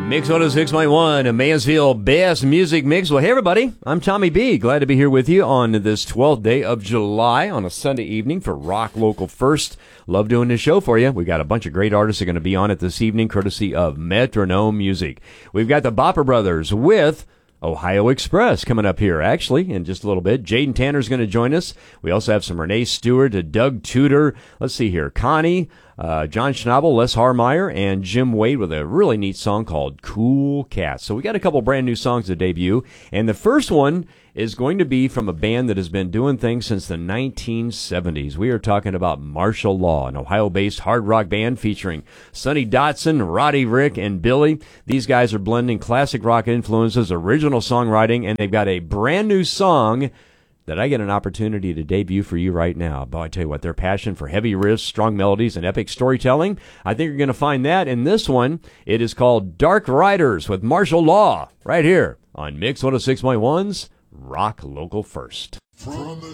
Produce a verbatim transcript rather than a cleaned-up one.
Mix one oh six point one, a Mansfield Best Music Mix. Well, hey, everybody. I'm Tommy B. Glad to be here with you on this twelfth day of July on a Sunday evening for Rock Local First. Love doing this show for you. We've got a bunch of great artists that are going to be on it this evening, courtesy of Metronome Music. We've got the Bopper Brothers with Ohio Express coming up here, actually, in just a little bit. Jaden Tanner's going to join us. We also have some Renee Stewart, Doug Tudor. Let's see here. Connie, uh, John Schnabel, Les Harmeyer, and Jim Wade with a really neat song called Cool Cat. So we got a couple brand new songs to debut. And the first one is going to be from a band that has been doing things since the nineteen seventies. We are talking about Martial Law, an Ohio-based hard rock band featuring Sonny Dotson, Roddy Rick, and Billy. These guys are blending classic rock influences, original songwriting, and they've got a brand new song that I get an opportunity to debut for you right now. But I tell you what, their passion for heavy riffs, strong melodies, and epic storytelling, I think you're going to find that in this one. It is called Dark Riders with Martial Law, right here on Mix one oh six point one's Rock Local First. From the